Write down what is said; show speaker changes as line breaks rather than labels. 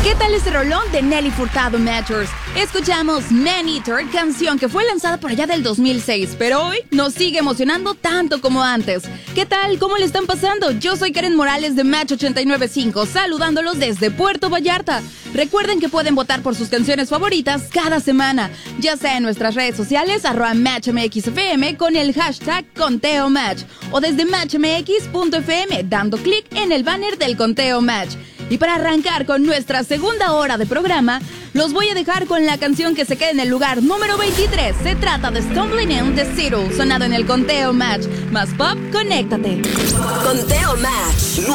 ¿Qué tal ese rolón de Nelly Furtado Matters? Escuchamos Man Eater, canción que fue lanzada por allá del 2006, pero hoy nos sigue emocionando tanto como antes. ¿Qué tal? ¿Cómo le están pasando? Yo soy Karen Morales de Match 895, saludándolos desde Puerto Vallarta. Recuerden que pueden votar por sus canciones favoritas cada semana, ya sea en nuestras redes sociales, @MatchMXFM con el hashtag Conteo Match, o desde matchmx.fm dando clic en el banner del Conteo Match. Y para arrancar con nuestra segunda hora de programa, los voy a dejar con la canción que se queda en el lugar número 23. Se trata de Stumbling in the City, sonado en el Conteo Match. Más pop, conéctate.
Conteo Match.